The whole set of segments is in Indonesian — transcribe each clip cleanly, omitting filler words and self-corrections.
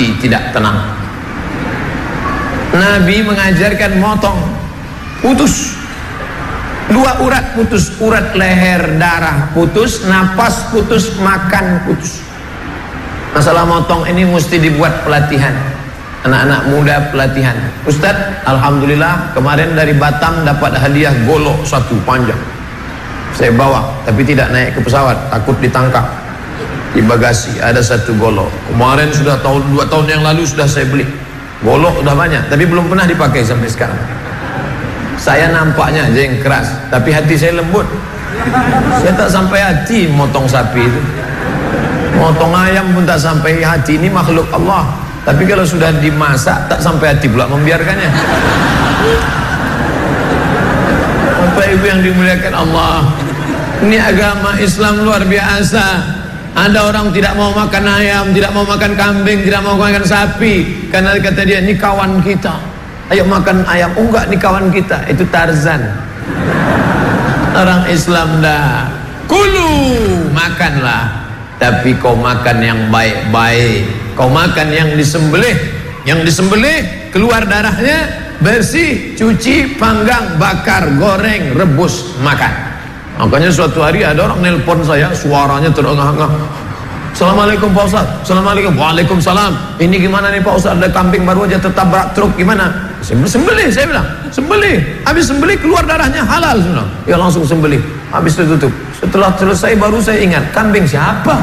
hati tidak tenang. Nabi mengajarkan motong, putus. 2 urat putus, urat leher darah putus, napas putus, makan putus. Masalah motong ini mesti dibuat pelatihan. Anak-anak muda pelatihan. Ustadz, alhamdulillah kemarin dari Batam dapat hadiah golok 1 panjang. Saya bawa, tapi tidak naik ke pesawat, takut ditangkap. Di bagasi ada 1 golok. Kemarin sudah 2 tahun yang lalu sudah saya beli. Golok sudah banyak, tapi belum pernah dipakai sampai sekarang. Saya nampaknya aja yang keras, tapi hati saya lembut. Saya tak sampai hati motong sapi itu. Motong ayam pun tak sampai hati, ini makhluk Allah. Tapi kalau sudah dimasak tak sampai hati pula membiarkannya. Bapak Ibu yang dimuliakan Allah, ini agama Islam luar biasa. Ada orang tidak mau makan ayam, tidak mau makan kambing, tidak mau makan sapi, karena kata dia ini kawan kita. Ayo makan ayam. Oh enggak, ini kawan kita. Itu Tarzan. Orang Islam dah, kulu, makanlah, tapi kau makan yang baik-baik. Kau makan yang disembelih. Yang disembelih keluar darahnya, bersih, cuci, panggang, bakar, goreng, rebus, makan. Makanya suatu hari ada orang nelpon saya, suaranya terengah-engah. Assalamualaikum Pak Ustaz. Assalamualaikum. Waalaikumsalam. Ini gimana nih Pak Ustaz, ada kambing baru aja tertabrak truk, gimana? Sembelih, saya bilang sembelih. Habis sembelih keluar darahnya, halal semua. Ya langsung sembelih. Habis itu tutup. Setelah selesai baru saya ingat, kambing siapa?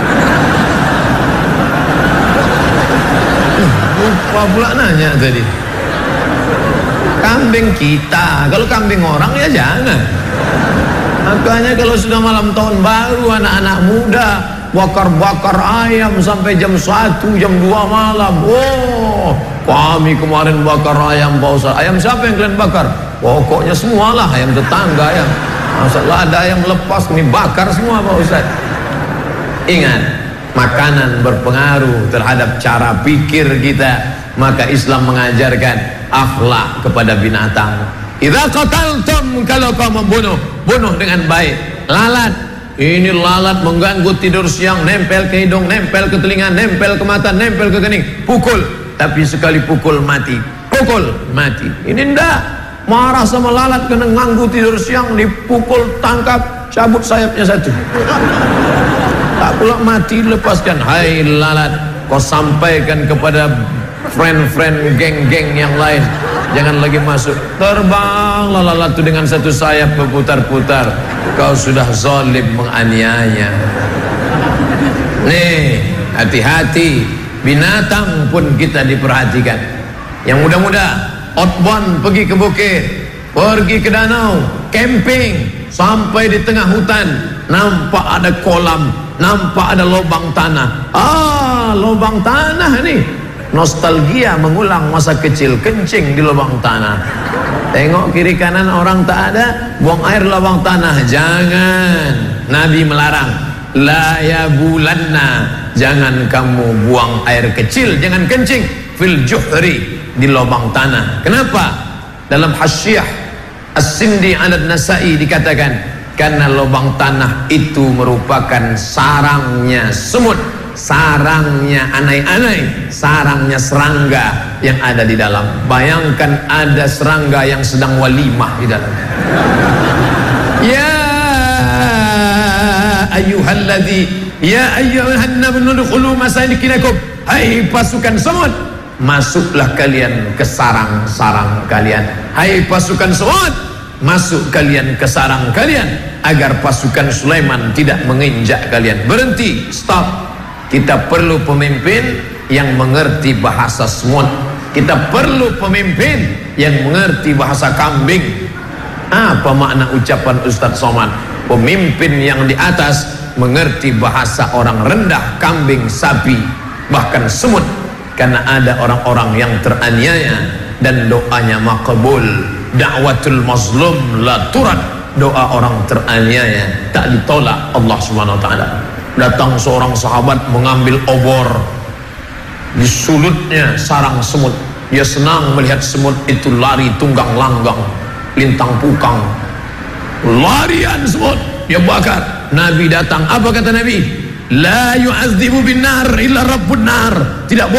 Lupa pula nanya tadi. Kambing kita. Kalau kambing orang ya jangan. Makanya kalau sudah malam tahun baru, anak-anak muda bakar-bakar ayam sampai jam 1, jam 2 malam. Oh, kami kemarin bakar ayam Pak Ustaz. Ayam siapa yang kalian bakar? Pokoknya semualah, ayam tetangga ya. Masalah ada ayam lepas, kami bakar semua Pak Ustaz. Ingat, makanan berpengaruh terhadap cara pikir kita. Maka Islam mengajarkan akhlak kepada binatang. Idza qataltum, kalau kau membunuh, bunuh dengan baik. Lalat, ini lalat mengganggu tidur siang, nempel ke hidung, nempel ke telinga, nempel ke mata, nempel ke kening, pukul. Tapi sekali pukul mati, pukul mati. Ini ndak, marah sama lalat kena ganggu tidur siang, dipukul, tangkap, cabut sayapnya 1. Tak pula mati, lepaskan. Hai lalat, kau sampaikan kepada friend-friend, geng-geng yang lain, jangan lagi masuk. Terbanglah lalat itu dengan 1 sayap berputar-putar. Kau sudah zalim menganiaya. Nih, hati-hati. Binatang pun kita diperhatikan. Yang muda-muda, outbound, pergi ke bukit, pergi ke danau, camping, sampai di tengah hutan, nampak ada kolam, nampak ada lubang tanah. Lubang tanah nih. Nostalgia mengulang masa kecil, kencing di lubang tanah. Tengok kiri kanan orang tak ada, buang air lubang tanah. Jangan. Nabi melarang. La yabulanna, jangan kamu buang air kecil, jangan kencing fil juhri, di lubang tanah. Kenapa? Dalam Hasyiah As-Sindi An-Nasa'i dikatakan, karena lubang tanah itu merupakan sarangnya semut, sarangnya anai-anai, sarangnya serangga yang ada di dalam. Bayangkan ada serangga yang sedang walimah di dalam. Ya ayyuhalladzi, ya ayyuhan nabi udkhulu masakinakum, hai pasukan semut, masuklah kalian ke sarang-sarang kalian. Hai pasukan semut, masuk kalian ke sarang kalian, agar pasukan Sulaiman tidak menginjak kalian. Berhenti, stop. Kita perlu pemimpin yang mengerti bahasa semut. Kita perlu pemimpin yang mengerti bahasa kambing. Apa makna ucapan Ustadz Somad? Pemimpin yang di atas mengerti bahasa orang rendah, kambing, sapi, bahkan semut. Karena ada orang-orang yang teraniaya dan doanya makbul. Da'watul mazlum la turad, doa orang teraniaya tak ditolak Allah Subhanahu wa taala. Datang seorang sahabat mengambil obor, disulutnya sarang semut. Dia senang melihat semut itu lari tunggang langgang, lintang pukang, larian semut, dia bakar. Nabi datang, apa kata Nabi? La yu'adzibu bin nar illa rabbun nar. Tidak